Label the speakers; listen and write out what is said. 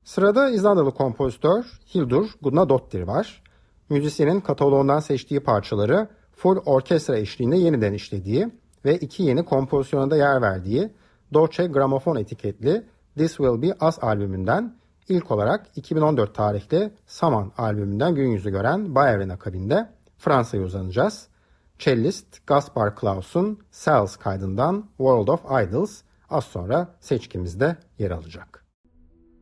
Speaker 1: Sırada İzlandalı kompozitör Hildur Guðnadóttir var. Müzisyenin kataloğundan seçtiği parçaları full orkestra eşliğinde yeniden işlediği ve 2 yeni kompozisyona da yer verdiği Deutsche Grammophon etiketli This Will Be Us albümünden ilk olarak 2014 tarihli Saman albümünden gün yüzü gören Bayern akabinde Fransa'ya uzanacağız. Cellist Gaspar Klaus'un Cells kaydından World of Idols az sonra seçkimizde yer alacak.